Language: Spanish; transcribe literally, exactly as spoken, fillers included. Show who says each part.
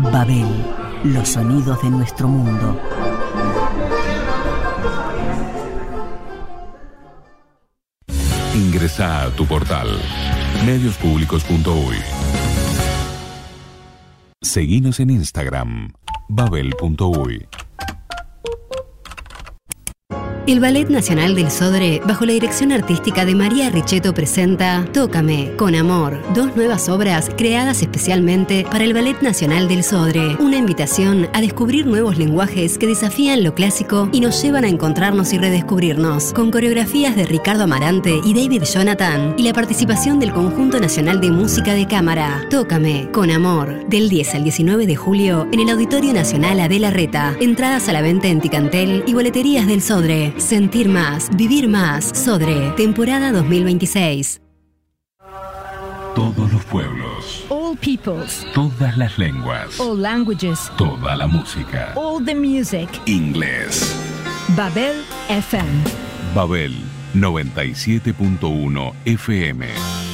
Speaker 1: Babel, los sonidos de nuestro mundo.
Speaker 2: Ingresá a tu portal medios públicos punto uy. Seguinos en Instagram, babel punto uy.
Speaker 3: El Ballet Nacional del Sodre, bajo la dirección artística de María Richetto, presenta Tócame, con amor, dos nuevas obras creadas especialmente para el Ballet Nacional del Sodre. Una invitación a descubrir nuevos lenguajes que desafían lo clásico y nos llevan a encontrarnos y redescubrirnos, con coreografías de Ricardo Amarante y David Jonathan, y la participación del Conjunto Nacional de Música de Cámara. Tócame, con amor, del diez al diecinueve de julio en el Auditorio Nacional Adela Reta. Entradas a la venta en Ticantel y boleterías del Sodre. Sentir más, vivir más. Sodre, temporada dos mil veintiséis.
Speaker 2: Todos los pueblos.
Speaker 4: All peoples.
Speaker 2: Todas las lenguas.
Speaker 4: All languages.
Speaker 2: Toda la música.
Speaker 4: All the music.
Speaker 2: Inglés.
Speaker 4: Babel F M.
Speaker 2: Babel noventa y siete punto uno F M.